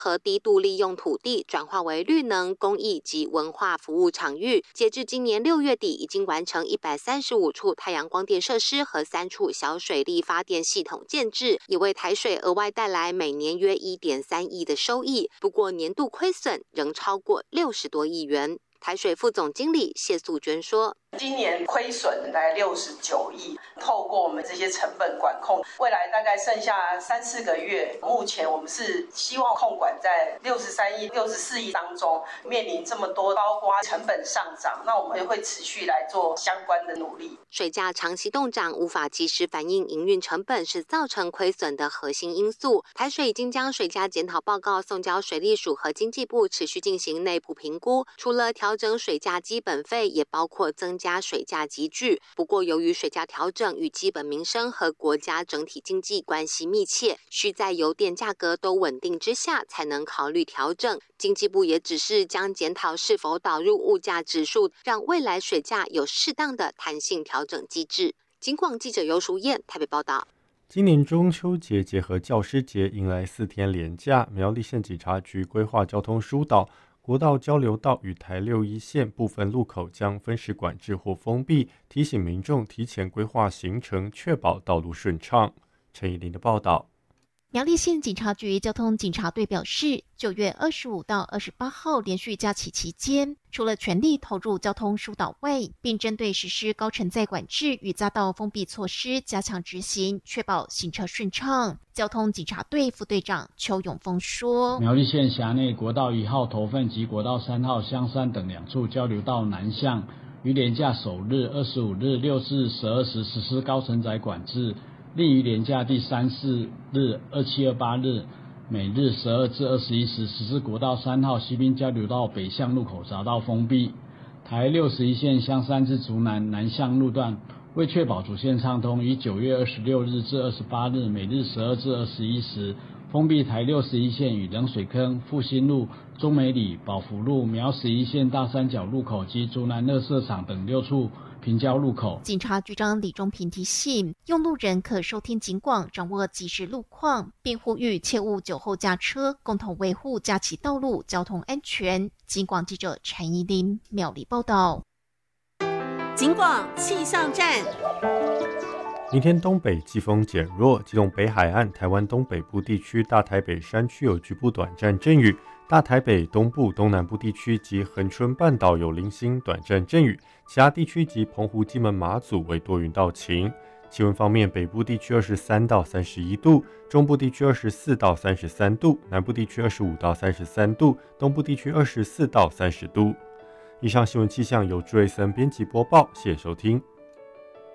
和低度利用土地转化为绿能、公益及文化服务场域。截至今年6月底，已经完成135处太阳光电设施和3处小水力发电系统建制，也为台水额外带来每年约1.3亿的收益。不过年度亏损仍超过60多亿元。台水副总经理谢素娟说， 今年亏损大概69亿，透过我们这些成本管控，未来大概剩下3-4个月，目前我们是希望控管在63亿、64亿当中，面临这么多，包括成本上涨，那我们也会持续来做相关的努力。 水价长期动涨，无法及时反映营运成本，是造成亏损的核心因素。台水已经将水价检讨报告送交水利署和经济部，持续进行内部评估。除了调整水价基本费，也包括增加水价集聚。不过，由于水价调整与基本民生和国家整体经济关系密切，需在油电价格都稳定之下才能考虑调整。经济部也只是将检讨是否导入物价指数，让未来水价有适当的弹性调整机制。警广记者尤淑燕台北报道。 今年中秋节结合教师节，迎来4天连假。苗栗县警察局规划交通疏导，国道交流道与台6-1线部分路口将分时管制或封闭，提醒民众提前规划行程，确保道路顺畅。陈怡琳的报道。 苗栗县警察局交通警察队表示，9月25到28号连续假期期间，除了全力投入交通疏导外，并针对实施高承载管制与匝道封闭措施加强执行，确保行车顺畅。交通警察队副队长邱永峰说， 苗栗县辖内国道1号头份及国道3号香山等2处交流道南向，于连假首日、25日、6日、12时实施高承载管制，另于连假第3、4日、27、28日，每日12至21时实施国道3号西滨交流道北向路口匝道封闭。台61线香山至竹南南向路段，为确保主线畅通，于9月26日至28日，每日12至21时，封闭台61线与冷水坑、复兴路、中美里、宝福路、苗11线大三角路口及竹南垃圾场等6处平交路口。 警察局长李中平提醒，用路人可收听警广，掌握即时路况，并呼吁切勿酒后驾车，共同维护假期道路交通安全。警广记者陈怡琳苗栗报道。 警广气象站。 明天东北季风减弱，基隆北海岸、台湾东北部地区、大台北山区有局部短暂阵雨，大台北东部、东南部地区及恒春半岛有零星短暂阵雨，其他地区及澎湖、金门、马祖为多云到晴。气温方面，北部地区23到31度，中部地区24到33度，南部地区25到33度，东部地区24到30度。以上新闻气象由朱瑞森编辑播报，谢谢收听。